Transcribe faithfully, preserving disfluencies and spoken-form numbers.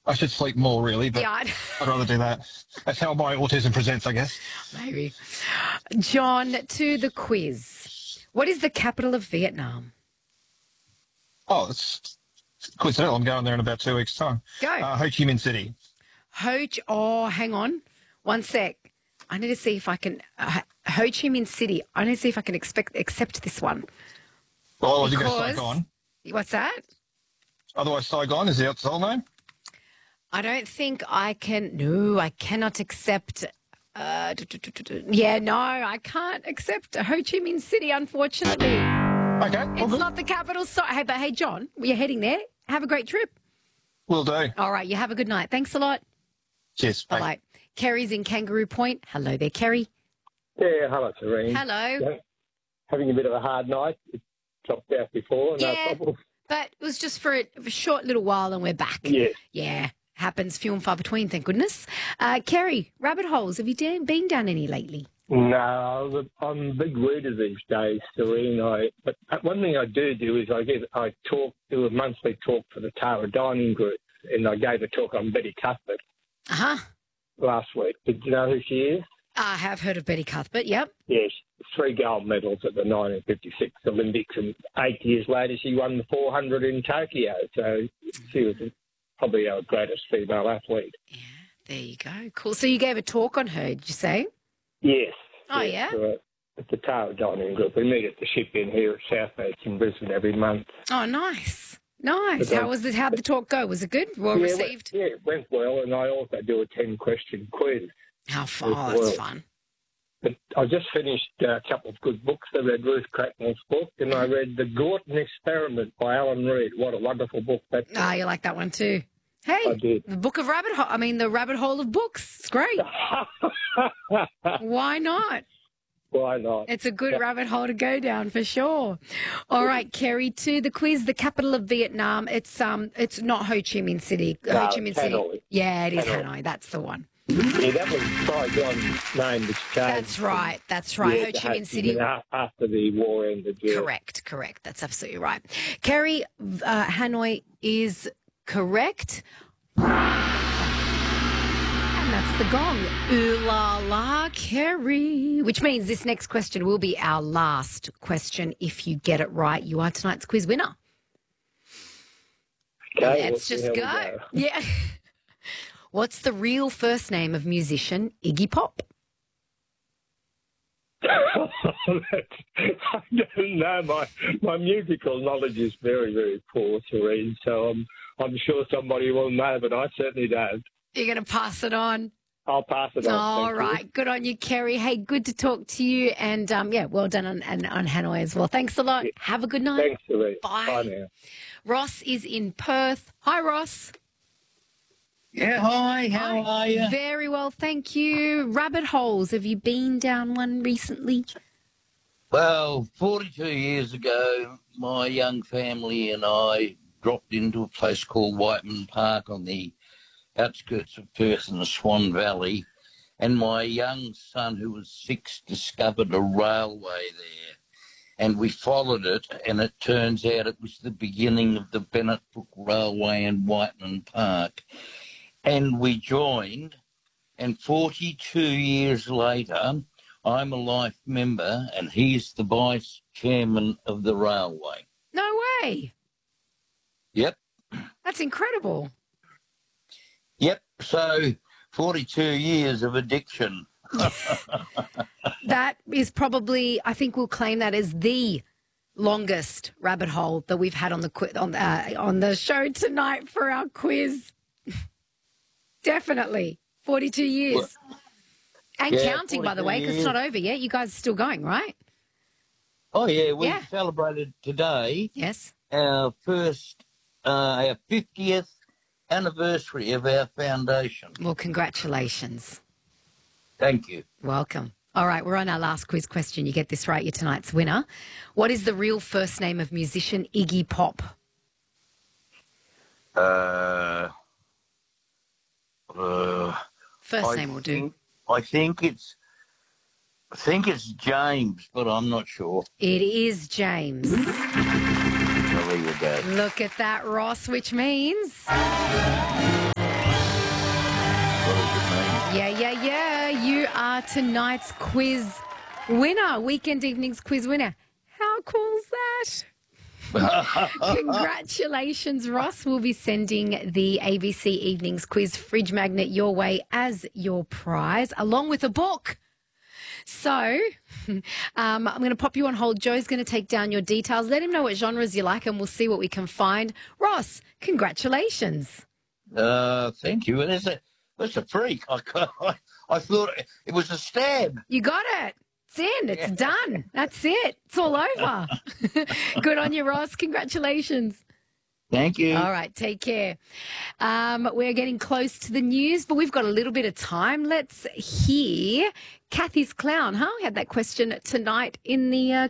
I should sleep more, really, but Yeah, I'd- I'd rather do that. That's how my autism presents, I guess. maybe. John, to the quiz. What is the capital of Vietnam? Oh, it's coincidental. I'm going there in about two weeks' time. Go. Uh, Ho Chi Minh City. Ho Chi, oh, hang on. One sec. I need to see if I can, uh, Ho Chi Minh City, I need to see if I can expect, accept this one. Oh, was you going to Because- Saigon? What's that? Otherwise, Saigon is the outside name. I don't think I can, no, I cannot accept, uh, do, do, do, do, do. yeah, no, I can't accept Ho Chi Minh City, unfortunately. Okay, all It's good. not the capital. So, hey, but hey, John, you're heading there. Have a great trip. Will do. All right, you have a good night. Thanks a lot. Cheers. Bye. Bye-bye. Kerry's in Kangaroo Point. Hello there, Kerry. Yeah, hello, Serene. Hello. Yeah, having a bit of a hard night. It dropped out before, no Yeah. problem. But it was just for a, for a short little while and we're back. Yeah. Yeah. Happens few and far between, thank goodness. Uh, Kerry, rabbit holes. Have you dan- been down any lately? No, I'm a big reader these days, Serene. I, but one thing I do do is I give I talk do a monthly talk for the Tara Dining Group, and I gave a talk on Betty Cuthbert Uh-huh. last week. Did you know who she is? I have heard of Betty Cuthbert, yep. Yes, three gold medals at the nineteen fifty-six Olympics, and eight years later she won the four hundred in Tokyo. So she was probably our greatest female athlete. Yeah, there you go. Cool. So you gave a talk on her, did you say? Yes. Oh, yes, yeah? uh, at the Tara Dining Group. We meet at the ship in here at Southbank in Brisbane every month. Oh, nice. Nice. But, How uh, was it? How'd the talk go? Was it good? Well yeah, received? It, yeah, it went well, and I also do a ten-question quiz. How fun? It Oh, that's was. fun. But I just finished uh, a couple of good books. I read Ruth Cracknell's book, and I read The Gorton Experiment by Alan Reed. What a wonderful book that was. Ah, you like that one too. Hey, I did. the Book of Rabbit Hole. I mean, the Rabbit Hole of Books. It's great. Why not? Why not? It's a good rabbit hole to go down for sure. All right, Kerry, to the quiz. The capital of Vietnam. It's um, it's not Ho Chi Minh City. No, Ho Chi Minh City. Hanoi. Yeah, it is Hanoi. Hanoi. That's the one. Yeah, that was Saigon's name, which changed. That's right. That's right. Yeah, Ho Chi Minh it City. had- a- After the war ended, yeah. Correct, correct. That's absolutely right. Kerry, uh, Hanoi is correct. And that's the gong. Ooh la la, Kerry. Which means this next question will be our last question. If you get it right, you are tonight's quiz winner. Okay, Let's well, just here go. we Yeah. What's the real first name of musician Iggy Pop? I don't know. My my musical knowledge is very, very poor, Serene. So I'm I'm sure somebody will know, but I certainly don't. You're going to pass it on. I'll pass it on. All thank you. right. Good on you, Kerry. Hey, good to talk to you. And, um, yeah, well done on, on, on Hanoi as well. Thanks a lot. Yeah. Have a good night. Thanks, Serene. Bye. Bye now. Ross is in Perth. Hi, Ross. Yeah, hi, how Hi. are you? Very well, thank you. Rabbit holes. Have you been down one recently? Well, forty-two years ago, my young family and I dropped into a place called Whiteman Park on the outskirts of Perth in the Swan Valley, and my young son, who was six, discovered a railway there. And we followed it, and it turns out it was the beginning of the Bennett Brook Railway in Whiteman Park. And we joined, and forty-two years later, I'm a life member, and he's the vice chairman of the railway. No way. Yep, That's incredible. yep. So forty-two years of addiction. That is probably, I think we'll claim that as the longest rabbit hole that we've had on the qui- on uh, on the show tonight for our quiz. Definitely. forty-two years. And Yeah, counting, by the way, because it's forty-two not over yet. You guys are still going, right? Oh, yeah, we Yeah. celebrated today Yes. our first, uh, our fiftieth anniversary of our foundation. Well, congratulations. Thank you. Welcome. All right, we're on our last quiz question. You get this right, you're tonight's winner. What is the real first name of musician Iggy Pop? Uh, uh, First I name will do. think, I think it's, I think it's James, but I'm not sure. It is James. Well, there you go. Look at that, Ross, which means are tonight's quiz winner, Weekend Evenings quiz winner. How cool's that? Congratulations, Ross. We'll be sending the A B C Evenings Quiz fridge magnet your way as your prize, along with a book. So um, I'm going to pop you on hold. Joe's going to take down your details. Let him know what genres you like, and we'll see what we can find. Ross, congratulations. Uh, thank you. And it's a, it's a freak. I, I, I thought it was a stab. You got it. It's in. It's done. That's it. It's all over. Good on you, Ross. Congratulations. Thank you. All right, take care. Um, we're getting close to the news, but we've got a little bit of time. Let's hear Kathy's Clown, huh? We had that question tonight in the uh,